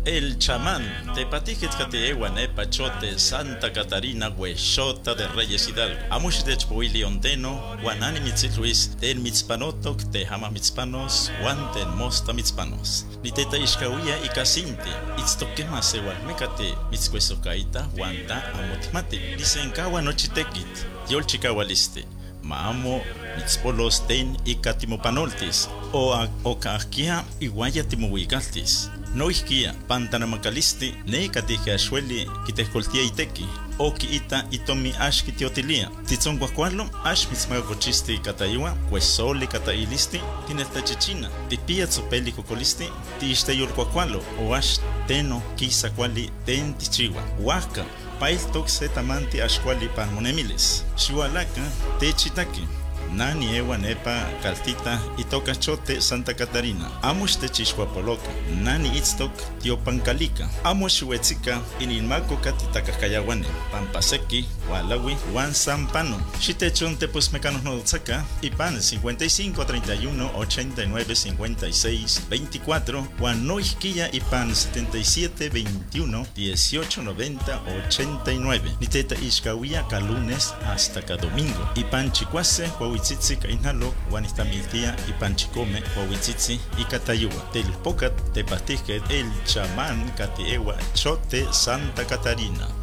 El chamán, tepatijet kateewan epachote Santa Catarina huexota de Reyes Hidalgo. Amush de chpuili ondeno, guanani mitzilhuis, ten mitzpanotok, te hama mitzpanos, guan ten mosta mitzpanos. Niteta ishkawia y casinti, itztokema sewalmecate, mitzcuesocaita, guanta amotimati. Dicen kawa nochitekit, yolchikawaliste. Maamo mitzpolos ten ikatimopanoltis, o kakia iguaya timohuigaltis. No isquia, pantanamacalisti, ne catija xueli, quitescoltia iteki, o ita itomi ash kitiotilia. Titzon guacualo, ash mitzmagochisti catayua, huesoli catailisti, tinesta chichina, tipia tzopeli cocolisti, tisteyol guacualo, o ash teno, quisa quali, ten tichiwa, huaca. Pailtok setamanti ashkwali palmonemilis. Xihualaca, techitaki. Nani ewa nepa caltita itoka chote Santa Catarina. Amush techixhuapoloca. Nani itztok tiopancalica. Amush huetzika ininmaco catitacascayahuane. Pampaseki, Hualawi, Juan Sampano. Xitechon tepus mecanos nodotzaka. Ipan 55 31 89 56 24. Juan Noisquilla Ipan 77 21 18 90 89. Niteta Ishkawia ka lunes hasta ka domingo. Ipan chicuase, Huahuitzitzi ka inhalo, Juanistamiltia Ipan chicome, Huahuitzitzi y Catayua. Telpocat tepastije el chamán Catiewa Chote Santa Catarina.